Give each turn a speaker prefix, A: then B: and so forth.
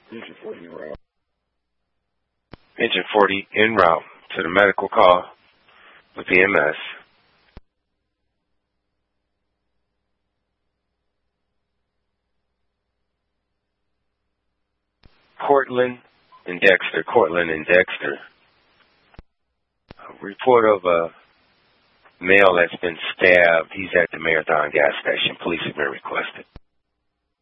A: Engine 40 en route.
B: Engine 40 en route to the medical call with EMS. Cortland and Dexter. A report of a male that's been stabbed. He's at the Marathon gas station. Police have been requested.